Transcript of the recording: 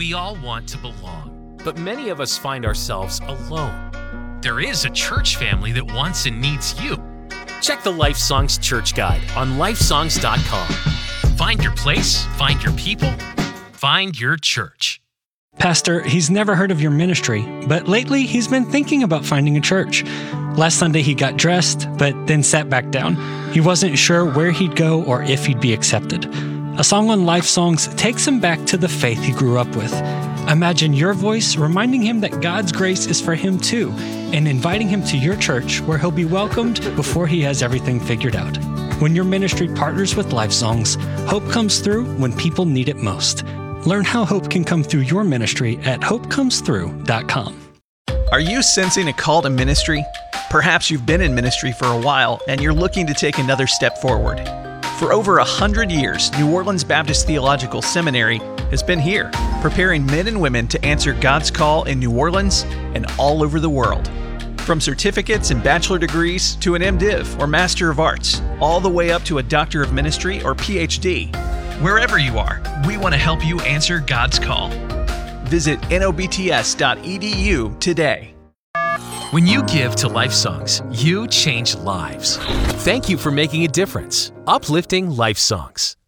We all want to belong, but many of us find ourselves alone. There is a church family that wants and needs you. Check the Life Songs Church Guide on lifesongs.com. Find your place, find your people, find your church. Pastor, he's never heard of your ministry, but lately he's been thinking about finding a church. Last Sunday he got dressed, but then sat back down. He wasn't sure where he'd go or if he'd be accepted. A song on Life Songs takes him back to the faith he grew up with. Imagine your voice reminding him that God's grace is for him too, and inviting him to your church where he'll be welcomed before he has everything figured out. When your ministry partners with Life Songs, hope comes through when people need it most. Learn how hope can come through your ministry at hopecomes.through.com. Are you sensing a call to ministry? Perhaps you've been in ministry for a while and you're looking to take another step forward. For over 100 years, New Orleans Baptist Theological Seminary has been here, preparing men and women to answer God's call in New Orleans and all over the world. From certificates and bachelor degrees to an MDiv or Master of Arts, all the way up to a Doctor of Ministry or PhD. Wherever you are, we want to help you answer God's call. Visit nobts.edu today. When you give to Life Songs, you change lives. Thank you for making a difference. Uplifting Life Songs.